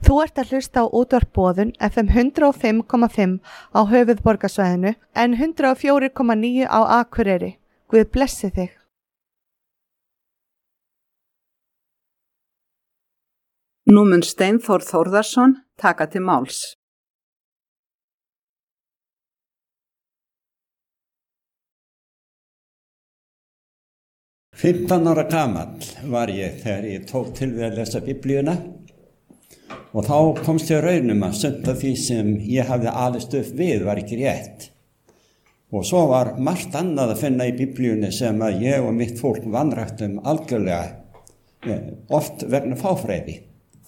Þú ert að hlusta á útvarp Boðun FM 105,5 á höfuðborgarsvæðinu en 104,9 á Akureyri. Guð blessi þig. Nú mun Steinþór Þórðarson taka til máls. Ára gamall var ég þegar ég tók til við að lesa Biblíuna og þá komst ég að raunum að sumt af því sem ég hafði alist upp við var ekki rétt. Og svo var margt annað að finna í Biblíunni sem að ég og mitt fólk vanræktum algjörlega, oft vegna fáfræði.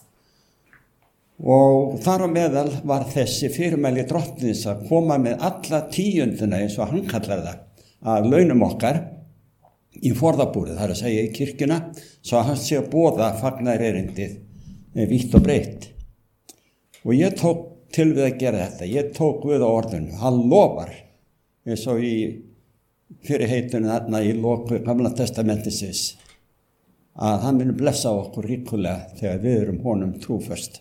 Og þar á meðal var þessi fyrirmæli drottins að koma með alla tíundina eins og hann kallar það, að launum okkar í forðabúrið, það er að segja í kirkjuna, svo að hann sé að boða fagnaðarerindið vítt og breytt. Og ég tók til við að gera þetta, ég tók við á orðinu, hann lofar, eins og í fyrirheitinu þarna í loku Gamla testamentisins, að hann muni blessa okkur ríkulega þegar við erum honum trúföst.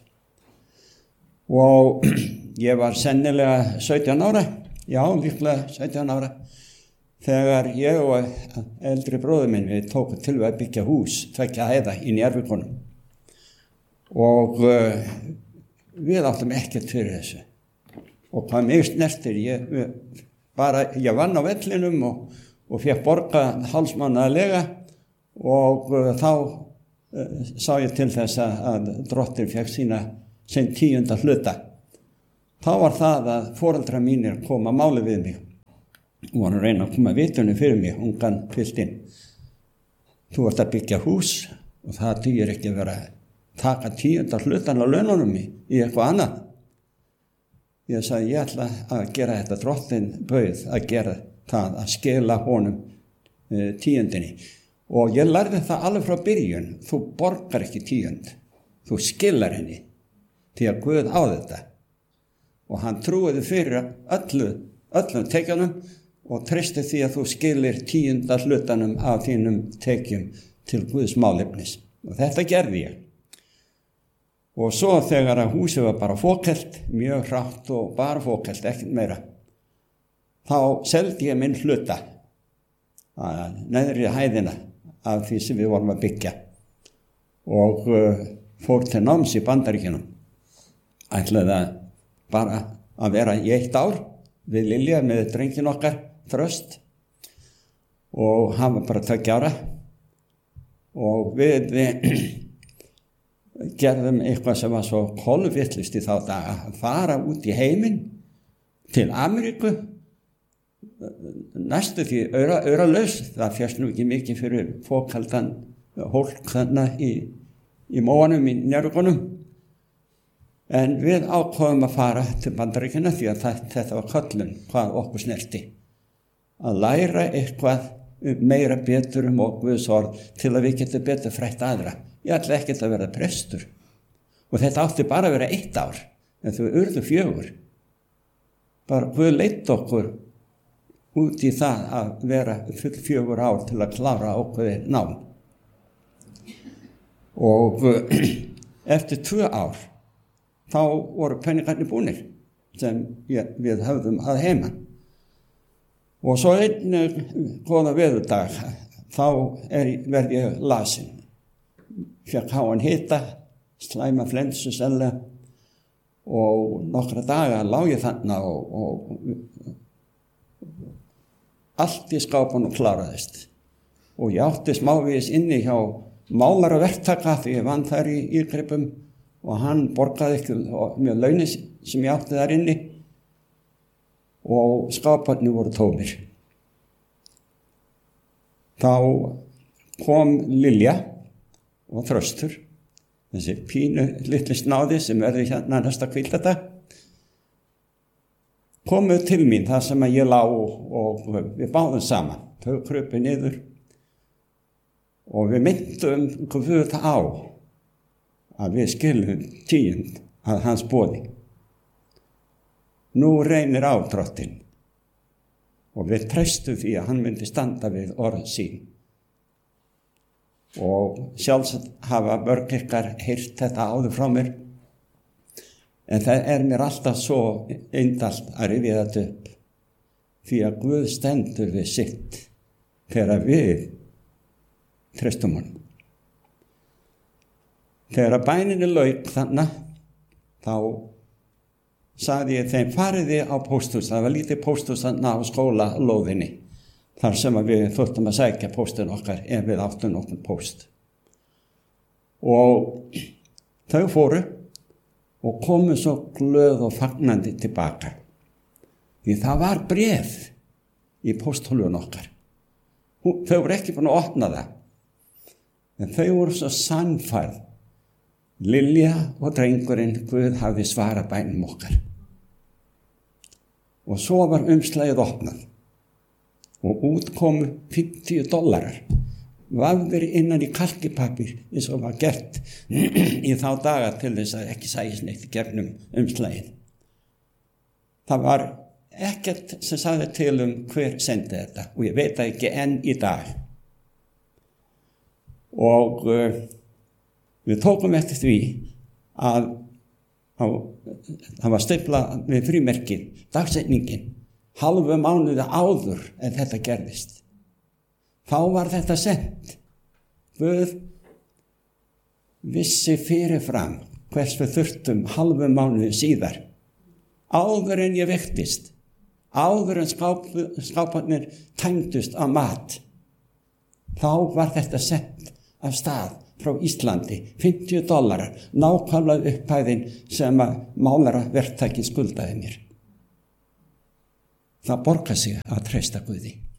Og ég var sennilega 17 ára, já, líklega 17 ára, þegar ég og eldri bróðir minn við tókum til við að byggja hús, 2 hæða í Njarðvíkunum. Og við áttum ekkert fyrir þessu. Og hvað mig snertir, ég vann á vellinum og fékk borga hálfsmánaðarlega og þá sá ég til þess að drottin fékk sinn 10. hluta. Þá var það að foreldrar mínir koma að máli við mig og hann reyna að koma vitunum fyrir mig, ungan piltinn. Þú ert að byggja hús og það dugir ekki að vera að taka 10. hlutan á laununum í eitthvað annað. Ég sagði, ég ætla að gera þetta, drottin bauð að gera það, að skila honum 10. Og ég lærði það alveg frá byrjun, þú borgar ekki 10, þú skilar henni, því að Guð á þetta. Og hann trúiði fyrir öllum tekjunum og treysti því að þú skilir 10. hlutanum af þínum tekjum til Guðs málefnis. Og þetta gerði ég. Og svo þegar að húsið var bara fókelt, mjög hrátt og bara fókelt, ekkert meira, þá seldi ég minn hluta, neðri hæðina af því sem við vorum að byggja og fór til náms í Bandaríkjunum. Ætlaði bara að vera í 1 ár við Lilja með drengin okkar, Þröst, og hann var bara 2 ára og við gerðum eitthvað sem var svo kolvittlust í þá daga, að fara út í heiminn til Ameríku, næstu því auralaus, það fjast nú ekki mikið fyrir fókaldan hólk þarna í móanum í Njarðvíkunum. En við ákváðum að fara til Bandaríkjanna því að þetta var köllun hvað okkur snerti. Að læra eitthvað meira betur Guðs orð til að við getum betur frætt aðra. Ég ætla ekkert að vera prestur. Og þetta átti bara að vera 1 ár, en þau urðu 4. Bara Guð leitt okkur út í það að vera full 4 ár til að klára okkur nám. Og eftir 2 ár, þá voru peningarnir búnir sem við höfðum að heiman. Og svo einn góða veðurdag, þá verð ég lasinn. Fékk háan hita, slæma flensu sennilega og nokkra daga lá ég þarna og allt í skápunum kláraðist. Og ég átti smávegis inni hjá málaraverktaka því ég vann þar í Írgripum og hann borgaði ekki með launi sem ég átti þar inni og skáparnir voru tómir. Þá kom Lilja og Þröstur, þessi pínu litli snáði sem verði hérna næsta hvíldadag, komu til mín þar sem að ég lá og við báðum saman. Þau krupu niður og við myndum Guð á að við skilum 10 að hans boði. Nú reynir á drottinn og við treystum því að hann myndi standa við orð sín. Og sjálfsagt hafa mörg ykkar heyrt þetta áður frá mér En það mér alltaf svo indalt að rifja þetta upp. Því að Guð stendur við sitt þegar við treystum honum. Þegar bæninni lauk þannig, þá sagði ég þeim, fariði á pósthús. Það var lítið pósthús þarna á skólalóðinni, þar sem við þurftum að sækja póstin okkar ef við áttum nokkurn póst. Og þau fóru og komu svo glöð og fagnandi tilbaka. Því það var bréf í pósthólfun okkar. Þau voru ekki búin að opna það. En þau voru svo sannfærð. Lilja og drengurinn, Guð hafði svarað bænum okkar. Og svo var umslagið opnað. Og út komu $50. Vafðir innan í kalkipapír eins og var gert í þá daga til þess að ekki sæjist neitt í gegnum umslagið. Það var ekkert sem sagði til hver sendi þetta og ég veit það ekki enn í dag. Og við tókum eftir því að það var stiflað við frímerkið, dagsetningin, hálfu mánuði áður en þetta gerðist. Þá var þetta sent. Guð vissi fyrirfram hvers við þurftum hálfu mánuði síðar. Áður en ég vektist, áður en skáparnir tæmdust af mat. Þá var þetta sent af stað frá Íslandi, $50, nákvæmlega upphæðin sem að málaraverktakinn skuldaði mér. Það borgar sig að treysta Guði.